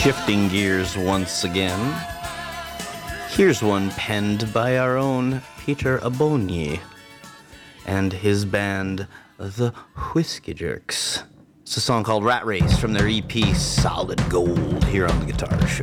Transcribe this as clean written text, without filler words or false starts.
Shifting gears once again. Here's one penned by our own Peter Abonyi and his band, the Whiskey Jerks. It's a song called Rat Race from their EP Solid Gold here on the Guitar Show.